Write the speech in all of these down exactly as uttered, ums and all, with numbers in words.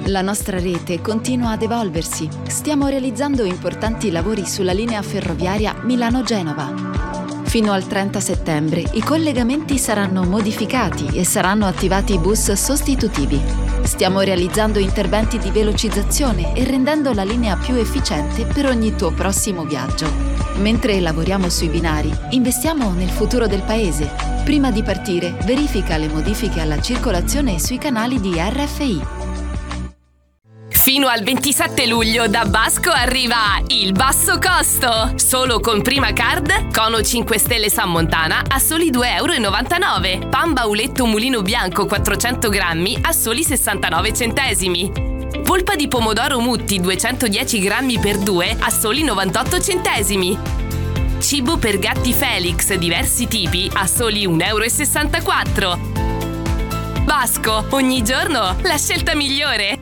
La nostra rete continua ad evolversi. Stiamo realizzando importanti lavori sulla linea ferroviaria Milano-Genova. Fino al trenta settembre i collegamenti saranno modificati e saranno attivati bus sostitutivi. Stiamo realizzando interventi di velocizzazione e rendendo la linea più efficiente per ogni tuo prossimo viaggio. Mentre lavoriamo sui binari, investiamo nel futuro del paese. Prima di partire, verifica le modifiche alla circolazione sui canali di R F I. Fino al ventisette luglio da Basco arriva il basso costo. Solo con Prima Card, Cono cinque Stelle San Montana a soli due virgola novantanove euro. Pan Bauletto Mulino Bianco quattrocento grammi a soli sessantanove centesimi. Polpa di pomodoro Mutti duecentodieci grammi per due a soli novantotto centesimi. Cibo per gatti Felix diversi tipi a soli un virgola sessantaquattro euro. Basco, ogni giorno la scelta migliore.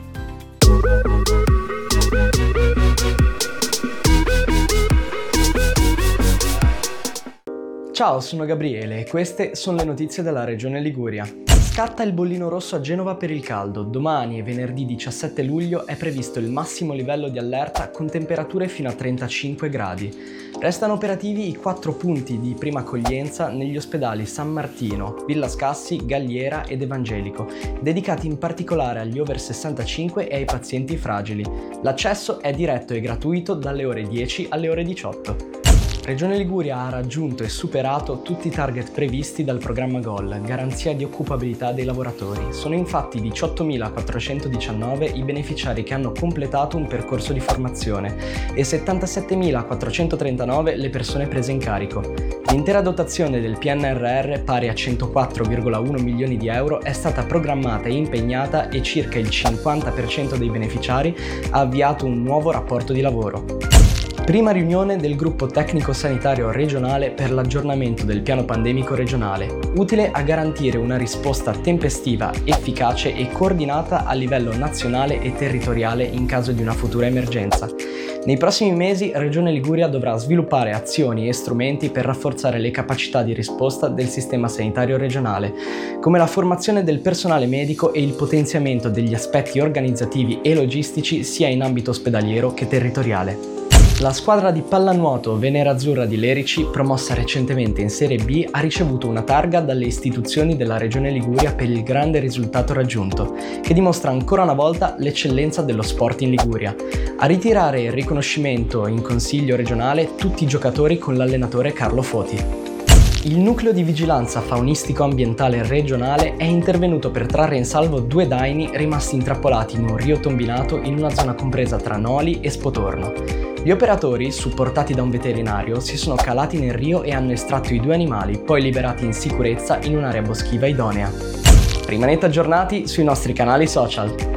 Ciao, sono Gabriele e queste sono le notizie della Regione Liguria. Scatta il bollino rosso a Genova per il caldo. Domani e venerdì diciassette luglio è previsto il massimo livello di allerta con temperature fino a trentacinque gradi. Restano operativi i quattro punti di prima accoglienza negli ospedali San Martino, Villa Scassi, Galliera ed Evangelico, dedicati in particolare agli over sessantacinque e ai pazienti fragili. L'accesso è diretto e gratuito dalle ore dieci alle ore diciotto. Regione Liguria ha raggiunto e superato tutti i target previsti dal programma G O L, garanzia di occupabilità dei lavoratori. Sono infatti diciottomilaquattrocentodiciannove i beneficiari che hanno completato un percorso di formazione e settantasettemilaquattrocentotrentanove le persone prese in carico. L'intera dotazione del P N R R, pari a centoquattro virgola uno milioni di euro, è stata programmata e impegnata e circa il cinquanta per cento dei beneficiari ha avviato un nuovo rapporto di lavoro. Prima riunione del gruppo tecnico sanitario regionale per l'aggiornamento del piano pandemico regionale, utile a garantire una risposta tempestiva, efficace e coordinata a livello nazionale e territoriale in caso di una futura emergenza. Nei prossimi mesi Regione Liguria dovrà sviluppare azioni e strumenti per rafforzare le capacità di risposta del sistema sanitario regionale, come la formazione del personale medico e il potenziamento degli aspetti organizzativi e logistici sia in ambito ospedaliero che territoriale. La squadra di pallanuoto Venerazzurra di Lerici, promossa recentemente in Serie B, ha ricevuto una targa dalle istituzioni della Regione Liguria per il grande risultato raggiunto, che dimostra ancora una volta l'eccellenza dello sport in Liguria. A ritirare il riconoscimento in Consiglio regionale tutti i giocatori con l'allenatore Carlo Foti. Il nucleo di vigilanza faunistico-ambientale regionale è intervenuto per trarre in salvo due daini rimasti intrappolati in un rio tombinato in una zona compresa tra Noli e Spotorno. Gli operatori, supportati da un veterinario, si sono calati nel rio e hanno estratto i due animali, poi liberati in sicurezza in un'area boschiva idonea. Rimanete aggiornati sui nostri canali social.